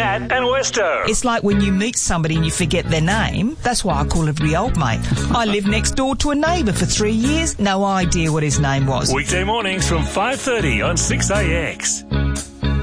Cat and Westo. It's like when you meet somebody and you forget their name. That's why I call everybody old mate. I lived next door to a neighbour for 3 years. No idea what his name was. Weekday mornings from 5:30 on 6AX.